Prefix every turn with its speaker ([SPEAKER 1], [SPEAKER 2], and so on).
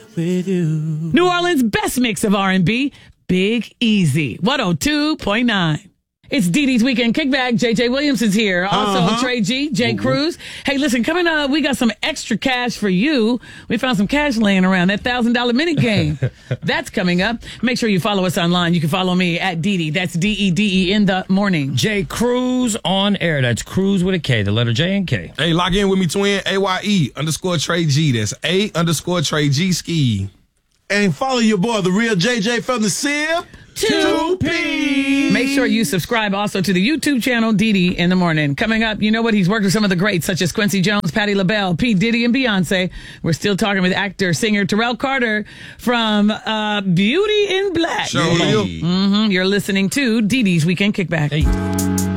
[SPEAKER 1] with you.
[SPEAKER 2] New Orleans' best mix of R&B, Big Easy, 102.9. It's Dee Dee's Weekend Kickback. JJ Williams is here. Also, Trey G, Jay Cruz. Hey, listen, coming up, we got some extra cash for you. We found some cash laying around. That $1,000 mini game. That's coming up. Make sure you follow us online. You can follow me at Dee Dee. That's DEDE in the morning.
[SPEAKER 3] Jay Cruz on air. That's Cruz with a K, the letter J and K.
[SPEAKER 4] Hey, log in with me, twin. AYE_Trey G. That's A_Trey G ski.
[SPEAKER 1] And follow your boy, the real JJ from the SIP. 2P.
[SPEAKER 2] Make sure you subscribe also to the YouTube channel, Dee Dee in the morning. Coming up, you know what? He's worked with some of the greats, such as Quincy Jones, Patti LaBelle, P. Diddy, and Beyonce. We're still talking with actor, singer Terrell Carter from Beauty in Black.
[SPEAKER 4] Sure.
[SPEAKER 2] You're listening to Dee Dee's Weekend Kickback.
[SPEAKER 3] Hey.